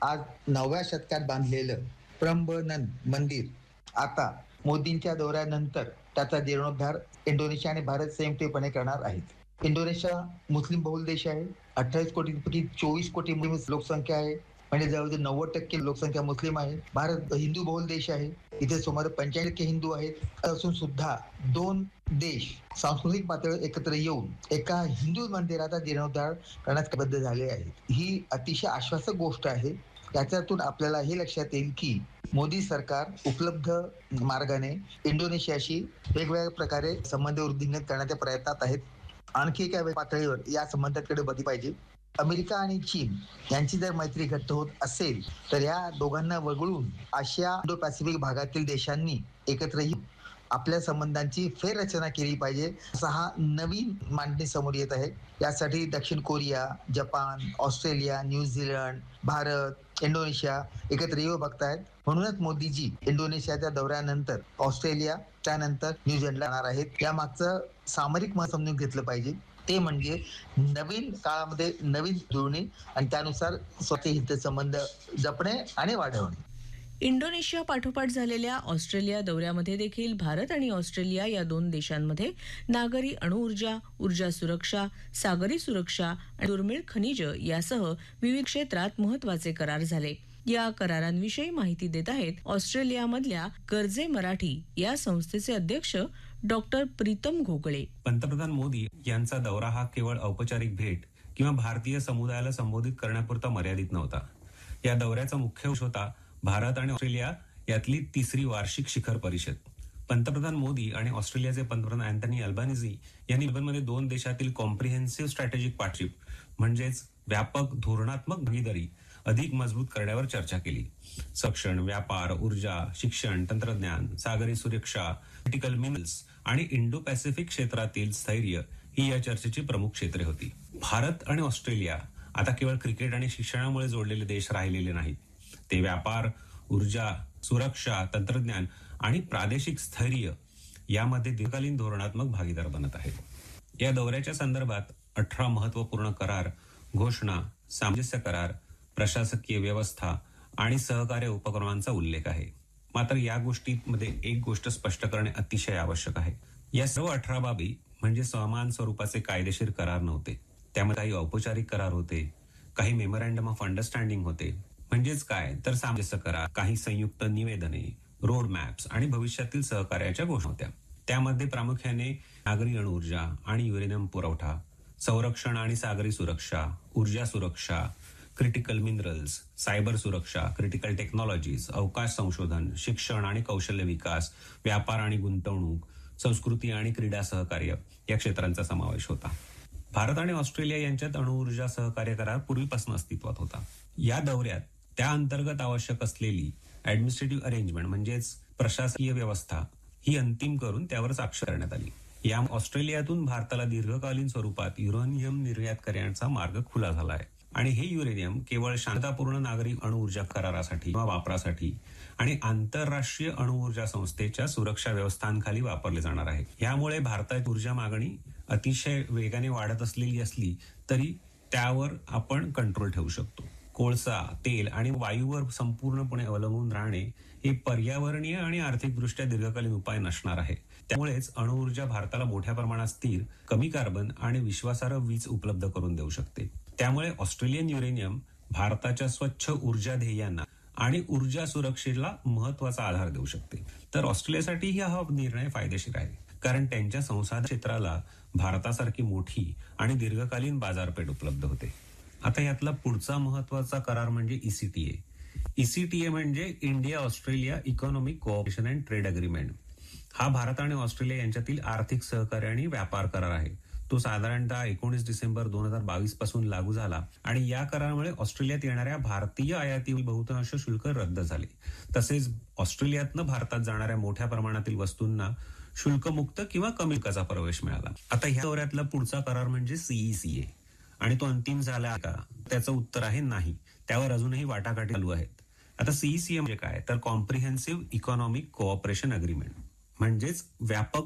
आज 9व्या शतकात बांधलेलं प्रंबनन मंदिर आता मोदींच्या दौऱ्यानंतर त्याचा जीर्णोद्धार इंडोनेशिया आणि भारत संयुक्तपणे करणार आहेत. इंडोनेशिया मुस्लिम बहुल देश आहे. 28 कोटींपैकी 24 कोटी मुस्लिम लोकसंख्या आहे. म्हणजे जवळजवळ 90% लोकसंख्या मुस्लिम आहे. भारत हिंदू बहुल देश आहे. इथे सुमारे 85% हिंदू आहेत. असून सुद्धा दोन देश सांस्कृतिक पातळीवर एकत्र येऊन एका हिंदू मंदिराचा जीर्णोद्धार करण्यास कटिबद्ध झाले आहेत. ही अतिशय आश्वासक गोष्ट आहे. त्याच्यातून आपल्याला हे लक्षात येईल की मोदी सरकार उपलब्ध मार्गाने इंडोनेशियाशी वेगवेगळ्या प्रकारे संबंध वृद्धिंगत करण्याच्या प्रयत्नात आहेत. आणखी एका पातळीवर या संबंधाकडे बघितले पाहिजे. अमेरिका आणि चीन यांची जर मैत्री घट्ट होत असेल तर या दोघांना वगळून आशिया इंडो पॅसिफिक भागातील देशांनी एकत्र येऊन आपल्या संबंधांची फेररचना केली पाहिजे, असा हा नवीन मांडणी समोर येत आहे. यासाठी दक्षिण Korea, Japan, Australia, New Zealand, Bharat, Indonesia एकत्र येऊ बघतायत. म्हणूनच मोदीजी इंडोनेशियाच्या दौऱ्यानंतर ऑस्ट्रेलिया त्यानंतर न्यूझीलंडला जाणार आहेत. या मागचं सामरिक महत्व समजून घेतलं पाहिजे. ते म्हणजे नवीन काळामध्ये नवीन जुळणी आणि त्यानुसार स्वतः हितसंबंध जपणे आणि वाढवणे. इंडोनेशिया पाठोपाठ झालेल्या ऑस्ट्रेलिया दौऱ्यामध्ये देखील भारत आणि ऑस्ट्रेलिया या दोन देशांमध्ये नागरी अणुऊर्जा, ऊर्जा सुरक्षा, सागरी सुरक्षा आणि दुर्मिळ खनिज यासह विविध क्षेत्रात महत्वाचे करार झाले. या करारांविषयी माहिती देत आहेत ऑस्ट्रेलियामधल्या गर्जे मराठी या संस्थेचे अध्यक्ष डॉक्टर प्रीतम घोगळे. पंतप्रधान मोदी यांचा दौरा हा केवळ औपचारिक भेट किंवा भारतीय समुदायाला संबोधित करण्यापुरता मर्यादित नव्हता. या दौऱ्याचा मुख्य उद्देश होता भारत आणि ऑस्ट्रेलिया यातली तिसरी वार्षिक शिखर परिषद. पंतप्रधान मोदी आणि ऑस्ट्रेलियाचे पंतप्रधान अँथनी अल्बानिझी यांनी मेलबर्नमध्ये दोन देशातील कॉम्प्रिहेन्सिव्ह स्ट्रॅटेजिक पार्टनरशिप म्हणजेच व्यापक धोरणात्मक भागीदारी अधिक मजबूत करण्यावर चर्चा केली. संरक्षण, व्यापार, ऊर्जा, शिक्षण, तंत्रज्ञान, सागरी सुरक्षा, क्रिटिकल मिनरल्स आणि इंडो पॅसिफिक क्षेत्रातील स्थैर्य ही या चर्चेची प्रमुख क्षेत्रे होती. भारत आणि ऑस्ट्रेलिया आता केवळ क्रिकेट आणि शिक्षणामुळे जोडलेले देश राहिलेले नाहीत. ते व्यापार, ऊर्जा, सुरक्षा, तंत्रज्ञान आणि प्रादेशिक स्थैर्य यामध्ये दीर्घकालीन धोरणात्मक भागीदार बनत आहेत. या दौऱ्याच्या संदर्भात 18 महत्वपूर्ण करार, घोषणा, सामंजस्य करार, प्रशासकीय व्यवस्था आणि सहकार्य उपक्रमांचा उल्लेख आहे. मात्र या गोष्टींमध्ये एक गोष्ट स्पष्ट करणे अतिशय आवश्यक आहे. या सर्व 18 बाबी म्हणजे समान स्वरूपाचे कायदेशीर करार नव्हते. त्यामध्ये काही औपचारिक करार होते, काही मेमोरँडम ऑफ अंडरस्टँडिंग होते. म्हणजेच काय तर सामंजस्य करार, काही संयुक्त निवेदने, रोड मॅप्स आणि भविष्यातील सहकार्याच्या घोषणा होत्या. त्यामध्ये प्रामुख्याने नागरी अणुऊर्जा आणि युरेनियम पुरवठा, संरक्षण आणि सागरी सुरक्षा, ऊर्जा सुरक्षा, क्रिटिकल मिनरल्स, सायबर सुरक्षा, क्रिटिकल टेक्नॉलॉजीज, अवकाश संशोधन, शिक्षण आणि कौशल्य विकास, व्यापार आणि गुंतवणूक, संस्कृती आणि क्रीडा सहकार्य या क्षेत्रांचा समावेश होता. भारत आणि ऑस्ट्रेलिया यांच्यात अणुऊर्जा सहकार्य करार पूर्वीपासून अस्तित्वात होता. या दौऱ्यात त्या अंतर्गत आवश्यक असलेली ऍडमिनिस्ट्रेटिव्ह अरेंजमेंट म्हणजेच प्रशासकीय व्यवस्था ही अंतिम करून त्यावर स्वाक्षरी करण्यात आली. या ऑस्ट्रेलियातून भारताला दीर्घकालीन स्वरूपात युरेनियम निर्यात करण्याचा मार्ग खुला झाला आहे. आणि हे युरेनियम केवळ शांततापूर्ण नागरी अणुऊर्जा करारासाठी किंवा वापरासाठी आणि आंतरराष्ट्रीय अणुऊर्जा संस्थेच्या सुरक्षा व्यवस्थांखाली वापरले जाणार आहे. यामुळे भारताची ऊर्जा मागणी अतिशय वेगाने वाढत असली तरी त्यावर आपण कंट्रोल ठेवू शकतो. कोळसा, तेल आणि वायूवर संपूर्णपणे अवलंबून राहणे हे पर्यावरणीय आणि आर्थिकदृष्ट्या दीर्घकालीन उपाय नसणार आहे. त्यामुळेच अणुऊर्जा भारताला मोठ्या प्रमाणात स्थिर, कमी कार्बन आणि विश्वासार्ह वीज उपलब्ध करून देऊ शकते. त्यामुळे ऑस्ट्रेलियन युरेनियम भारताच्या स्वच्छ ऊर्जा ध्येयांना आणि ऊर्जा सुरक्षेला महत्वाचा आधार देऊ शकते. तर ऑस्ट्रेलियासाठीही हा निर्णय फायदेशीर आहे, कारण त्यांच्या संसाधन क्षेत्राला भारतासारखी मोठी आणि दीर्घकालीन बाजारपेठ उपलब्ध होते. आता यातला पुढचा महत्वाचा करार म्हणजे ECTA. ECTA म्हणजे India Australia economic cooperation and trade agreement. हा भारत आणि ऑस्ट्रेलिया यांच्यातील आर्थिक सहकार्य आणि व्यापार करार आहे. तो साधारणतः 19 डिसेंबर 2022 पासून लागू झाला आणि या करारामुळे ऑस्ट्रेलियात येणाऱ्या भारतीय आयातीवरील बहुतांश शुल्क रद्द झाले. तसेच ऑस्ट्रेलियातनं भारतात जाणाऱ्या मोठ्या प्रमाणातील वस्तूंना शुल्कमुक्त किंवा कमी शुल्काचा प्रवेश मिळाला. आता ह्या दौऱ्यातला पुढचा करार म्हणजे CECA आणि तो अंतिम झाला का? त्याचं उत्तर आहे नाही. त्यावर अजूनही वाटाघाटी चालू आहेत. आता CECA म्हणजे काय तर कॉम्प्रिहेन्सिव्ह इकॉनॉमिक कोऑपरेशन अग्रीमेंट म्हणजेच व्यापक